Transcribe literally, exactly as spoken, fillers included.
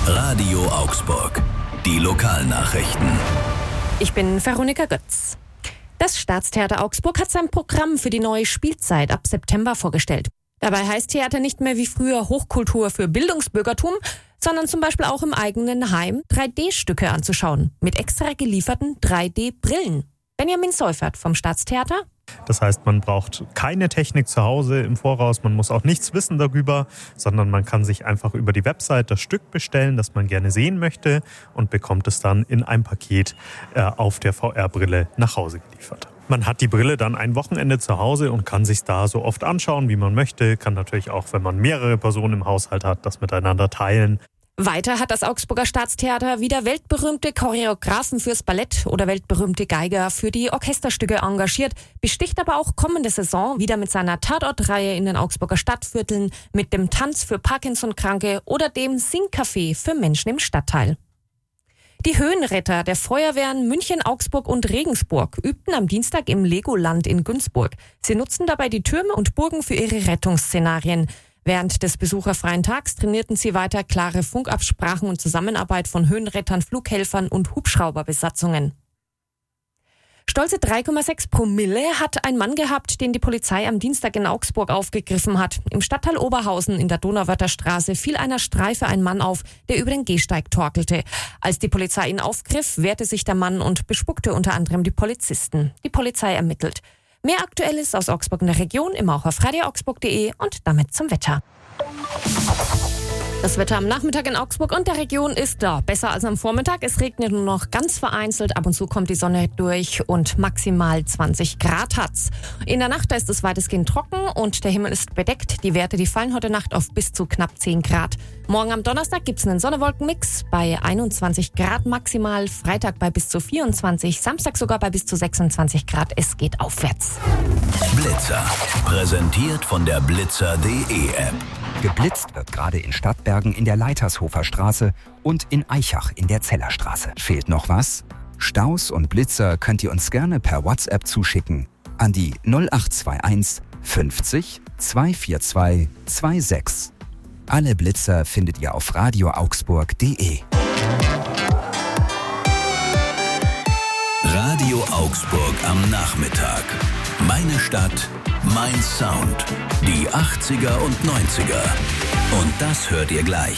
Radio Augsburg. Die Lokalnachrichten. Ich bin Veronika Götz. Das Staatstheater Augsburg hat sein Programm für die neue Spielzeit ab September vorgestellt. Dabei heißt Theater nicht mehr wie früher Hochkultur für Bildungsbürgertum, sondern zum Beispiel auch im eigenen Heim drei D-Stücke anzuschauen, mit extra gelieferten drei D-Brillen. Benjamin Seufert vom Staatstheater. Das heißt, man braucht keine Technik zu Hause im Voraus, man muss auch nichts wissen darüber, sondern man kann sich einfach über die Website das Stück bestellen, das man gerne sehen möchte und bekommt es dann in einem Paket äh, auf der V R-Brille nach Hause geliefert. Man hat die Brille dann ein Wochenende zu Hause und kann sich da so oft anschauen, wie man möchte. Kann natürlich auch, wenn man mehrere Personen im Haushalt hat, das miteinander teilen. Weiter hat das Augsburger Staatstheater wieder weltberühmte Choreografen fürs Ballett oder weltberühmte Geiger für die Orchesterstücke engagiert, besticht aber auch kommende Saison wieder mit seiner Tatortreihe in den Augsburger Stadtvierteln, mit dem Tanz für Parkinson-Kranke oder dem Singcafé für Menschen im Stadtteil. Die Höhenretter der Feuerwehren München, Augsburg und Regensburg übten am Dienstag im Legoland in Günzburg. Sie nutzten dabei die Türme und Burgen für ihre Rettungsszenarien. Während des besucherfreien Tags trainierten sie weiter klare Funkabsprachen und Zusammenarbeit von Höhenrettern, Flughelfern und Hubschrauberbesatzungen. Stolze drei Komma sechs Promille hat ein Mann gehabt, den die Polizei am Dienstag in Augsburg aufgegriffen hat. Im Stadtteil Oberhausen in der Donauwörther Straße fiel einer Streife ein Mann auf, der über den Gehsteig torkelte. Als die Polizei ihn aufgriff, wehrte sich der Mann und bespuckte unter anderem die Polizisten. Die Polizei ermittelt. Mehr Aktuelles aus Augsburg und der Region immer auch auf radio augsburg punkt de und damit zum Wetter. Das Wetter am Nachmittag in Augsburg und der Region ist da. Besser als am Vormittag. Es regnet nur noch ganz vereinzelt. Ab und zu kommt die Sonne durch und maximal zwanzig Grad hat's. In der Nacht da ist es weitestgehend trocken und der Himmel ist bedeckt. Die Werte, die fallen heute Nacht auf bis zu knapp zehn Grad. Morgen am Donnerstag gibt's einen Sonne-Wolken-Mix bei einundzwanzig Grad maximal. Freitag bei bis zu vierundzwanzig. Samstag sogar bei bis zu sechsundzwanzig Grad. Es geht aufwärts. Blitzer. Präsentiert von der blitzer punkt de App. Geblitzt wird gerade in Stadtbergen in der Leitershofer Straße und in Eichach in der Zellerstraße. Fehlt noch was? Staus und Blitzer könnt ihr uns gerne per WhatsApp zuschicken an die null acht zwei eins fünfzig zweihundertvierundzwanzig sechsundzwanzig. Alle Blitzer findet ihr auf radio augsburg punkt de. Radio Augsburg am Nachmittag. Meine Stadt, mein Sound. Die achtziger und neunziger. Und das hört ihr gleich.